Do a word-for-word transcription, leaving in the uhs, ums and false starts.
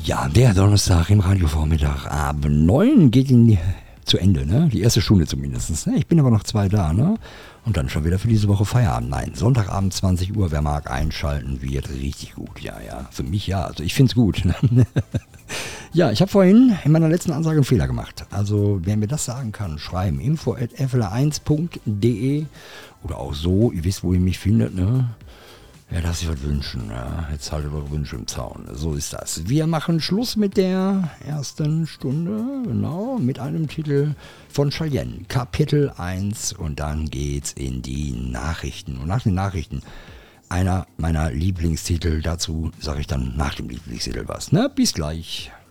Ja, der Donnerstag im Radiovormittag ab neun geht in die, zu Ende, ne? Die erste Stunde zumindest. Ne? Ich bin aber noch zwei da, ne? Und dann schon wieder für diese Woche Feierabend. Nein, Sonntagabend zwanzig Uhr, wer mag einschalten, wird richtig gut. Ja, ja, für mich ja. Also ich finde es gut. Ne? Ja, ich habe vorhin in meiner letzten Ansage einen Fehler gemacht. Also wer mir das sagen kann, schreiben info at f l eins punkt d e oder auch so, ihr wisst, wo ihr mich findet, ne? Ja, darf sich was wünschen. Ja. Jetzt haltet eure Wünsche im Zaun. So ist das. Wir machen Schluss mit der ersten Stunde, genau, mit einem Titel von Cheyenne, Kapitel eins, und dann geht's in die Nachrichten. Und nach den Nachrichten einer meiner Lieblingstitel. Dazu sage ich dann nach dem Lieblingstitel was. Ne? Bis gleich.